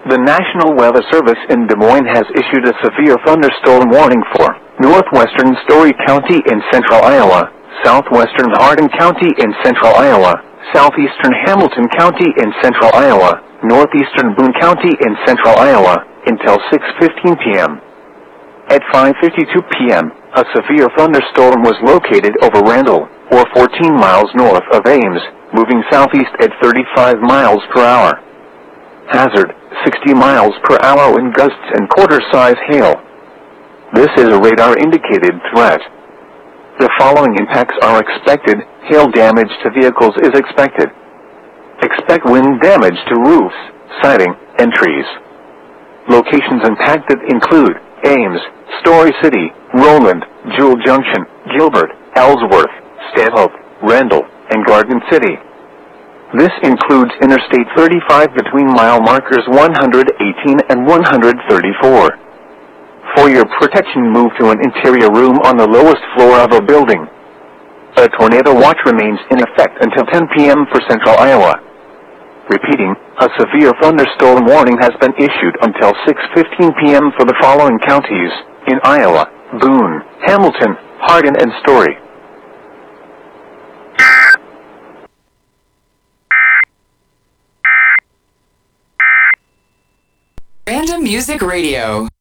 The National Weather Service in Des Moines has issued a severe thunderstorm warning for northwestern Story County in central Iowa, southwestern Hardin County in central Iowa, southeastern Hamilton County in central Iowa, northeastern Boone County in central Iowa, until 6:15 p.m. At 5:52 p.m., a severe thunderstorm was located over Randall, or 14 miles north of Ames, moving southeast at 35 miles per hour. Hazard, 60 miles per hour wind gusts and quarter-size hail. This is a radar-indicated threat. The following impacts are expected. Hail damage to vehicles is expected. Expect wind damage to roofs, siding, and trees. Locations impacted include Ames, Story City, Roland, Jewel Junction, Gilbert, Ellsworth, Stanhope, Randall, and Garden City. This includes Interstate 35 between mile markers 118 and 134. For your protection, move to an interior room on the lowest floor of a building. A tornado watch remains in effect until 10 p.m. for central Iowa. Repeating, a severe thunderstorm warning has been issued until 6:15 p.m. for the following counties in Iowa: Boone, Hamilton, Hardin, and Story. Random Music Radio.